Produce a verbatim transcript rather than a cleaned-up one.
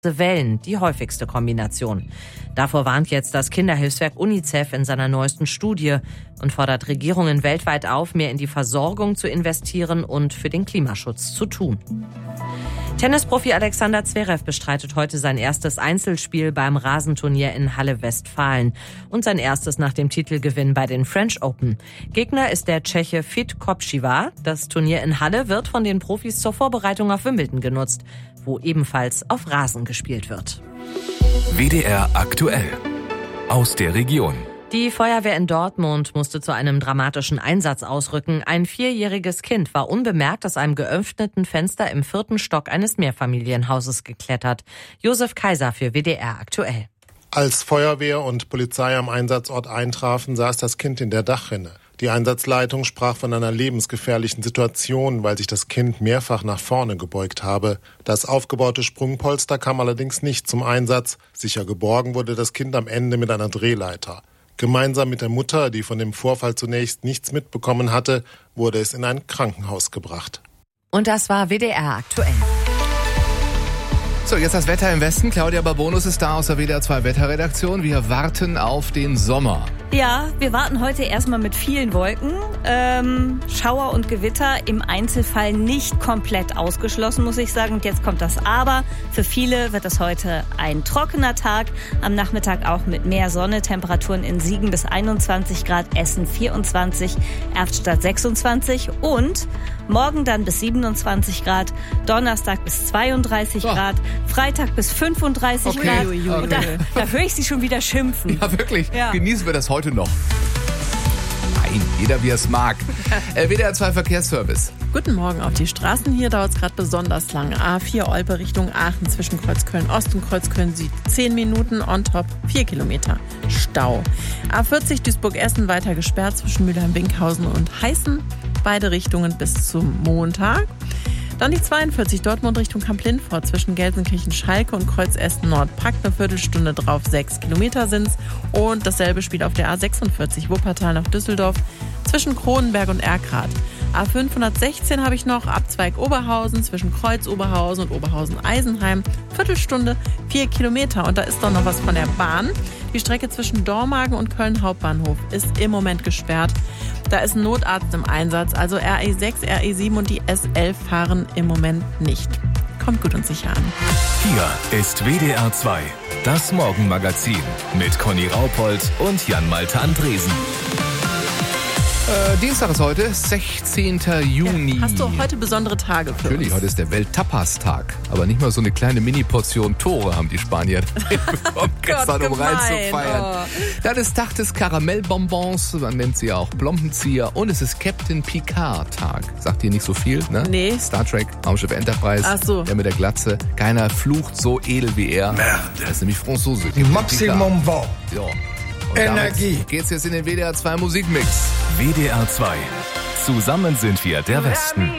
Wellen, die häufigste Kombination. Davor warnt jetzt das Kinderhilfswerk UNICEF in seiner neuesten Studie und fordert Regierungen weltweit auf, mehr in die Versorgung zu investieren und für den Klimaschutz zu tun. Tennisprofi Alexander Zverev bestreitet heute sein erstes Einzelspiel beim Rasenturnier in Halle-Westfalen und sein erstes nach dem Titelgewinn bei den French Open. Gegner ist der Tscheche Fit Kopčiva. Das Turnier in Halle wird von den Profis zur Vorbereitung auf Wimbledon genutzt, wo ebenfalls auf Rasen gespielt wird. W D R aktuell aus der Region. Die Feuerwehr in Dortmund musste zu einem dramatischen Einsatz ausrücken. Ein vierjähriges Kind war unbemerkt aus einem geöffneten Fenster im vierten Stock eines Mehrfamilienhauses geklettert. Josef Kaiser für W D R aktuell. Als Feuerwehr und Polizei am Einsatzort eintrafen, saß das Kind in der Dachrinne. Die Einsatzleitung sprach von einer lebensgefährlichen Situation, weil sich das Kind mehrfach nach vorne gebeugt habe. Das aufgebaute Sprungpolster kam allerdings nicht zum Einsatz. Sicher geborgen wurde das Kind am Ende mit einer Drehleiter. Gemeinsam mit der Mutter, die von dem Vorfall zunächst nichts mitbekommen hatte, wurde es in ein Krankenhaus gebracht. Und das war W D R aktuell. So, jetzt das Wetter im Westen. Claudia Babonus ist da aus der W D R zwei Wetterredaktion. Wir warten auf den Sommer. Ja, wir warten heute erstmal mit vielen Wolken. Ähm, Schauer und Gewitter im Einzelfall nicht komplett ausgeschlossen, muss ich sagen. Und jetzt kommt das Aber. Für viele wird es heute ein trockener Tag. Am Nachmittag auch mit mehr Sonne. Temperaturen in Siegen bis einundzwanzig Grad, Essen vierundzwanzig, Erftstadt sechsundzwanzig und morgen dann bis siebenundzwanzig Grad, Donnerstag bis zweiunddreißig Oh. Grad, Freitag bis fünfunddreißig Okay. Grad. Okay. Und da, da höre ich Sie schon wieder schimpfen. Ja, wirklich. Ja. Genießen wir das heute noch. Nein, jeder wie er es mag. äh, W D R zwei Verkehrsservice. Guten Morgen. Auf die Straßen hier dauert es gerade besonders lang. A vier Olpe Richtung Aachen zwischen Kreuzköln Ost und Kreuzköln Süd. zehn Minuten on top, vier Kilometer Stau. A vierzig Duisburg-Essen weiter gesperrt zwischen Mülheim-Binkhausen und Heißen. Beide Richtungen bis zum Montag. Dann die zweiundvierzig Dortmund Richtung Kamp-Lindfort zwischen Gelsenkirchen-Schalke und Kreuz-Essen-Nord. Packt eine Viertelstunde drauf, sechs Kilometer sind's. Und dasselbe spielt auf der A sechsundvierzig Wuppertal nach Düsseldorf zwischen Kronenberg und Erkrath. A fünfhundertsechzehn habe ich noch, Abzweig Oberhausen zwischen Kreuz Oberhausen und Oberhausen-Eisenheim. Viertelstunde, vier Kilometer. Und da ist doch noch was von der Bahn. Die Strecke zwischen Dormagen und Köln Hauptbahnhof ist im Moment gesperrt. Da ist ein Notarzt im Einsatz, also R E sechs, R E sieben und die S elf fahren im Moment nicht. Kommt gut und sicher an. Hier ist W D R zwei, das Morgenmagazin mit Conny Raupold und Jan-Malte Andresen. Äh, Dienstag ist heute, sechzehnten Juni. Ja, hast du heute besondere Tage für Natürlich, uns? heute ist der Welt-Tapas-Tag. Aber nicht mal so eine kleine Mini-Portion Tore haben die Spanier bekommen gestern, um rein zu feiern. Oh. Dann ist Tag des Karamellbonbons, man nennt sie ja auch Plombenzieher. Und es ist Captain Picard-Tag. Sagt dir nicht so viel, ne? Nee. Star Trek, Raumschiff Enterprise, Ach so. der mit der Glatze. Keiner flucht so edel wie er. Merde. Das ist nämlich Franzose. Maximum Wow. Ja. Und Energie. damit geht's jetzt in den W D R zwei Musikmix. W D R zwei. Zusammen sind wir der Westen.